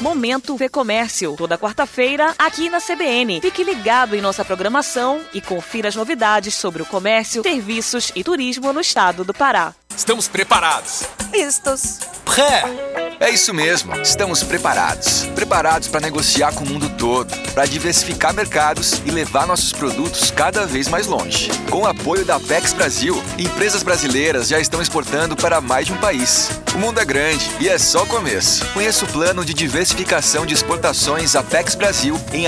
Momento Fê Comércio, toda quarta-feira aqui na CBN. Fique ligado em nossa programação e confira as novidades sobre o comércio, serviços e turismo no estado do Pará. Estamos preparados. Listos. Pré! É isso mesmo, estamos preparados. Preparados para negociar com o mundo todo, para diversificar mercados e levar nossos produtos cada vez mais longe. Com o apoio da Apex Brasil, empresas brasileiras já estão exportando para mais de um país. O mundo é grande e é só o começo. Conheça o plano de diversificação de exportações Apex Brasil em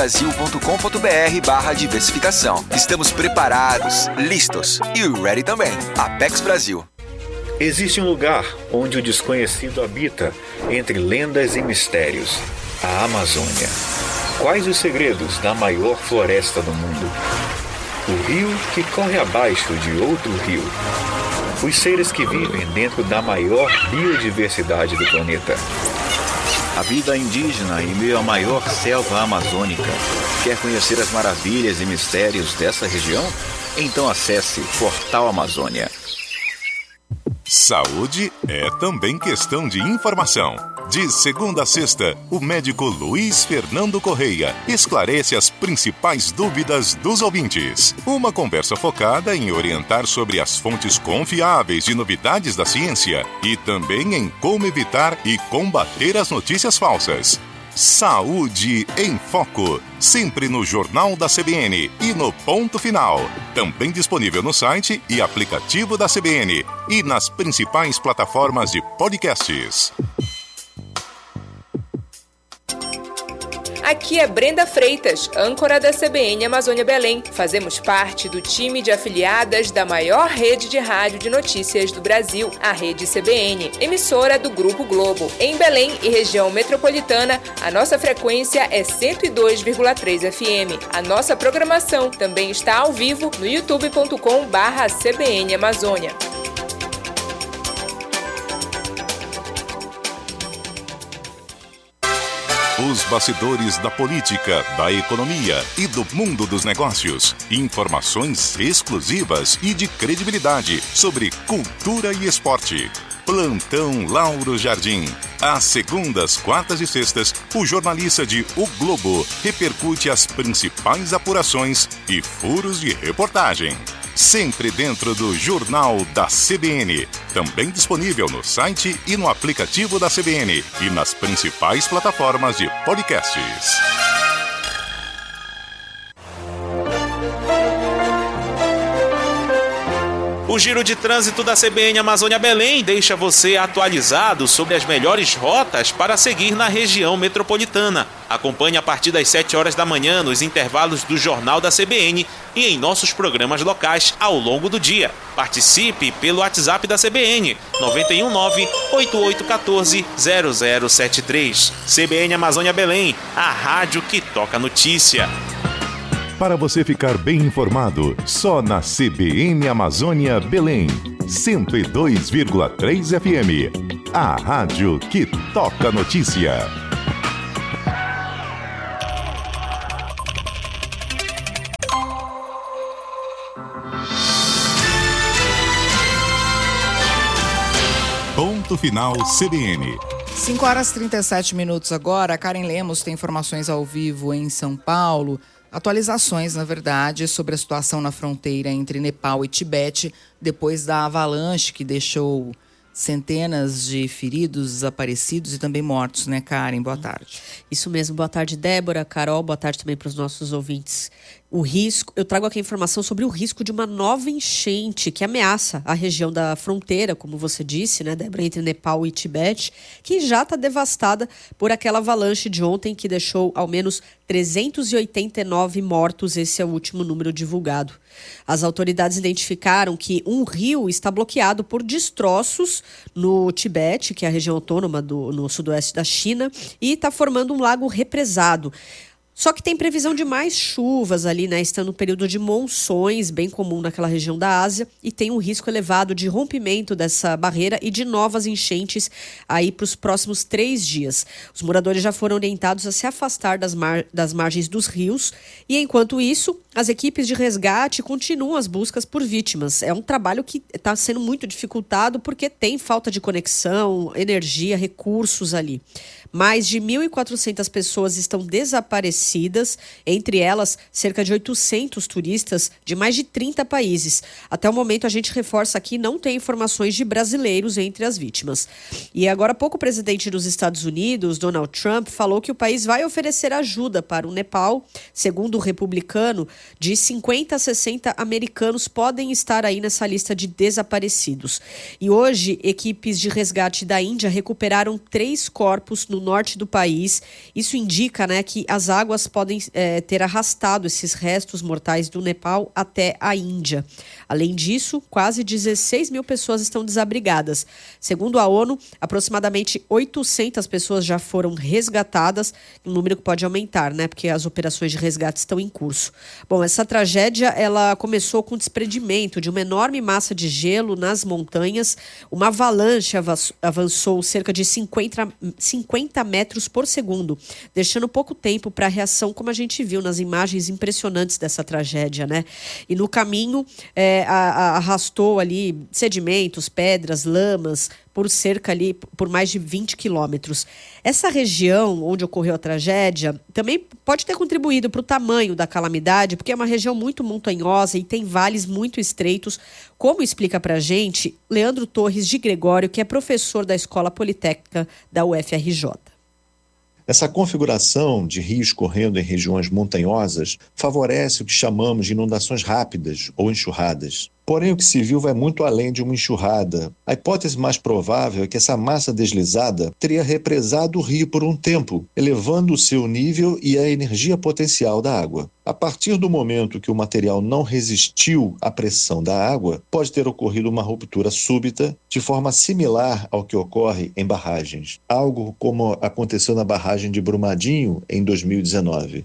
apexbrasil.com.br/diversificação. Estamos preparados, listos e ready também. Apex Brasil. Existe um lugar onde o desconhecido habita, entre lendas e mistérios, a Amazônia. Quais os segredos da maior floresta do mundo? O rio que corre abaixo de outro rio. Os seres que vivem dentro da maior biodiversidade do planeta. A vida indígena em meio à maior selva amazônica. Quer conhecer as maravilhas e mistérios dessa região? Então acesse Portal Amazônia. Saúde é também questão de informação. De segunda a sexta, o médico Luiz Fernando Correia esclarece as principais dúvidas dos ouvintes. Uma conversa focada em orientar sobre as fontes confiáveis de novidades da ciência e também em como evitar e combater as notícias falsas. Saúde em Foco, sempre no Jornal da CBN e no Ponto Final. Também disponível no site e aplicativo da CBN e nas principais plataformas de podcasts. Aqui é Brenda Freitas, âncora da CBN Amazônia Belém. Fazemos parte do time de afiliadas da maior rede de rádio de notícias do Brasil, a Rede CBN, emissora do Grupo Globo. Em Belém e região metropolitana, a nossa frequência é 102,3 FM. A nossa programação também está ao vivo no youtube.com/CBN Amazônia. Os bastidores da política, da economia e do mundo dos negócios. Informações exclusivas e de credibilidade sobre cultura e esporte. Plantão Lauro Jardim. Às segundas, quartas e sextas, o jornalista de O Globo repercute as principais apurações e furos de reportagem. Sempre dentro do Jornal da CBN. Também disponível no site e no aplicativo da CBN e nas principais plataformas de podcasts. O Giro de Trânsito da CBN Amazônia Belém deixa você atualizado sobre as melhores rotas para seguir na região metropolitana. Acompanhe a partir das 7 horas da manhã nos intervalos do Jornal da CBN e em nossos programas locais ao longo do dia. Participe pelo WhatsApp da CBN 919-8814-0073. CBN Amazônia Belém, a rádio que toca notícia. Para você ficar bem informado, só na CBN Amazônia Belém, 102,3 FM. A rádio que toca notícia. Ponto Final CBN. 5 horas e 37 minutos agora. A Karen Lemos tem informações ao vivo em São Paulo. Atualizações, na verdade, sobre a situação na fronteira entre Nepal e Tibete, depois da avalanche que deixou centenas de feridos, desaparecidos e também mortos, né, Karen? Boa tarde. Isso mesmo. Boa tarde, Débora, Carol. Boa tarde também para os nossos ouvintes. Eu trago aqui a informação sobre o risco de uma nova enchente que ameaça a região da fronteira, como você disse, né, Débora, entre Nepal e Tibete, que já está devastada por aquela avalanche de ontem que deixou ao menos 389 mortos. Esse é o último número divulgado. As autoridades identificaram que um rio está bloqueado por destroços no Tibete, que é a região autônoma no sudoeste da China, e está formando um lago represado. Só que tem previsão de mais chuvas ali, né? Estando no período de monções, bem comum naquela região da Ásia, e tem um risco elevado de rompimento dessa barreira e de novas enchentes aí para os próximos 3 dias. Os moradores já foram orientados a se afastar das margens dos rios e, enquanto isso, as equipes de resgate continuam as buscas por vítimas. É um trabalho que está sendo muito dificultado porque tem falta de conexão, energia, recursos ali. Mais de 1.400 pessoas estão desaparecidas, entre elas cerca de 800 turistas de mais de 30 países. Até o momento, a gente reforça aqui, não tem informações de brasileiros entre as vítimas. E agora há pouco o presidente dos Estados Unidos, Donald Trump, falou que o país vai oferecer ajuda para o Nepal. Segundo o republicano, de 50 a 60 americanos podem estar aí nessa lista de desaparecidos. E hoje, equipes de resgate da Índia recuperaram 3 corpos no norte do país. Isso indica, né, que as águas podem ter arrastado esses restos mortais do Nepal até a Índia. Além disso, quase 16 mil pessoas estão desabrigadas. Segundo a ONU, aproximadamente 800 pessoas já foram resgatadas, um número que pode aumentar, né, porque as operações de resgate estão em curso. Bom, essa tragédia, ela começou com o desprendimento de uma enorme massa de gelo nas montanhas. Uma avalanche avançou cerca de 50 metros por segundo, deixando pouco tempo para a reação, como a gente viu nas imagens impressionantes dessa tragédia, né? E no caminho arrastou ali sedimentos, pedras, lamas, por mais de 20 quilômetros. Essa região onde ocorreu a tragédia também pode ter contribuído para o tamanho da calamidade, porque é uma região muito montanhosa e tem vales muito estreitos, como explica para a gente Leandro Torres de Gregório, que é professor da Escola Politécnica da UFRJ. Essa configuração de rios correndo em regiões montanhosas favorece o que chamamos de inundações rápidas ou enxurradas. Porém, o que se viu vai muito além de uma enxurrada. A hipótese mais provável é que essa massa deslizada teria represado o rio por um tempo, elevando o seu nível e a energia potencial da água. A partir do momento que o material não resistiu à pressão da água, pode ter ocorrido uma ruptura súbita, de forma similar ao que ocorre em barragens. Algo como aconteceu na barragem de Brumadinho em 2019.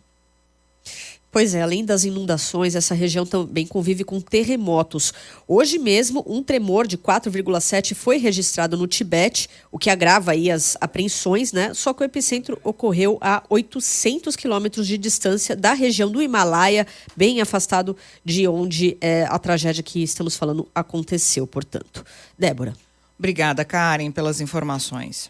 Pois é, além das inundações, essa região também convive com terremotos. Hoje mesmo, um tremor de 4,7 foi registrado no Tibete, o que agrava aí as apreensões, né? Só que o epicentro ocorreu a 800 quilômetros de distância da região do Himalaia, bem afastado de onde a tragédia que estamos falando aconteceu, portanto. Débora. Obrigada, Karen, pelas informações.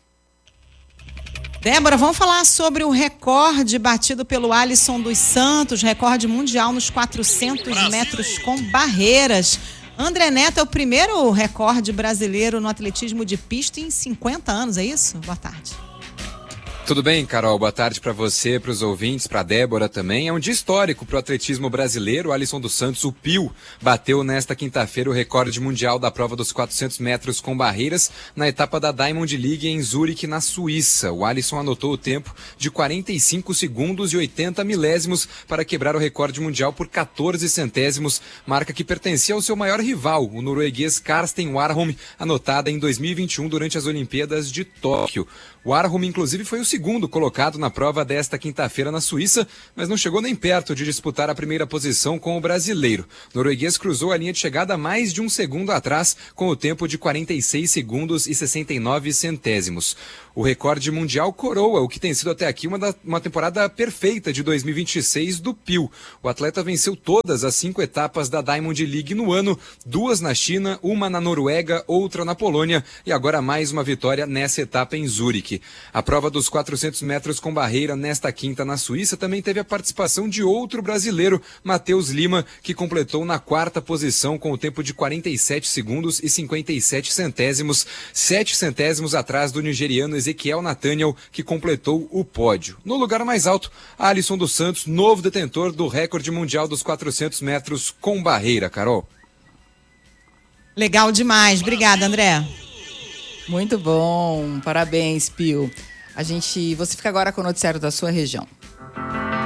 Débora, vamos falar sobre o recorde batido pelo Alisson dos Santos, recorde mundial nos 400 metros com barreiras. André Neto é o primeiro recorde brasileiro no atletismo de pista em 50 anos, é isso? Boa tarde. Tudo bem, Carol? Boa tarde para você, para os ouvintes, para a Débora também. É um dia histórico para o atletismo brasileiro. O Alisson dos Santos, o Pio, bateu nesta quinta-feira o recorde mundial da prova dos 400 metros com barreiras na etapa da Diamond League em Zurique, na Suíça. O Alisson anotou o tempo de 45 segundos e 80 milésimos para quebrar o recorde mundial por 14 centésimos, marca que pertencia ao seu maior rival, o norueguês Karsten Warholm, anotada em 2021 durante as Olimpíadas de Tóquio. O Warholm, inclusive, foi o segundo colocado na prova desta quinta-feira na Suíça, mas não chegou nem perto de disputar a primeira posição com o brasileiro. O norueguês cruzou a linha de chegada mais de um segundo atrás, com o tempo de 46 segundos e 69 centésimos. O recorde mundial coroa o que tem sido até aqui uma temporada perfeita de 2026 do Pio. O atleta venceu todas as 5 etapas da Diamond League no ano, 2 na China, uma na Noruega, outra na Polônia e agora mais uma vitória nessa etapa em Zurique. A prova dos 400 metros com barreira nesta quinta na Suíça também teve a participação de outro brasileiro, Matheus Lima, que completou na 4ª posição com o tempo de 47 segundos e 57 centésimos, 7 centésimos atrás do nigeriano Ezequiel Nathaniel, que completou o pódio. No lugar mais alto, Alisson dos Santos, novo detentor do recorde mundial dos 400 metros com barreira, Carol. Legal demais. Obrigada, André. Muito bom. Parabéns, Pio. Você fica agora com o noticiário da sua região.